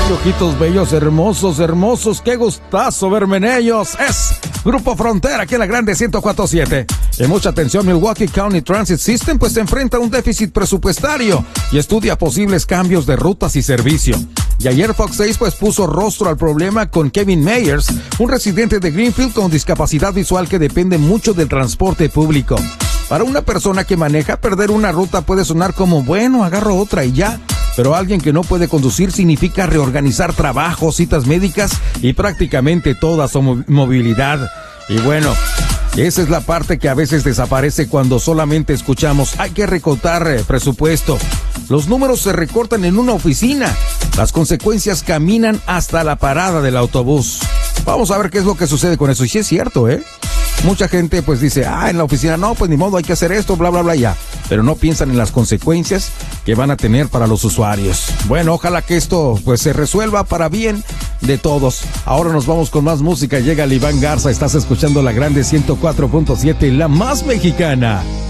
Ojitos bellos, hermosos, hermosos, qué gustazo verme en ellos. Es Grupo Frontera, aquí en la Grande 104.7. Y mucha atención, Milwaukee County Transit System pues se enfrenta a un déficit presupuestario y estudia posibles cambios de rutas y servicio. Y ayer Fox 6 pues puso rostro al problema con Kevin Meyers, un residente de Greenfield con discapacidad visual que depende mucho del transporte público. Para una persona que maneja, perder una ruta puede sonar como, bueno, agarro otra y ya. Pero alguien que no puede conducir significa reorganizar trabajos, citas médicas y prácticamente toda su movilidad. Y bueno, esa es la parte que a veces desaparece cuando solamente escuchamos, hay que recortar presupuesto. Los números se recortan en una oficina. Las consecuencias caminan hasta la parada del autobús. Vamos a ver qué es lo que sucede con eso. Y sí es cierto, ¿eh? Mucha gente pues dice, en la oficina no, pues ni modo, hay que hacer esto, bla, bla, bla, ya. Pero no piensan en las consecuencias que van a tener para los usuarios. Bueno, ojalá que esto pues se resuelva para bien de todos. Ahora nos vamos con más música. Llega el Iván Garza, estás escuchando la Grande 104.7, la más mexicana.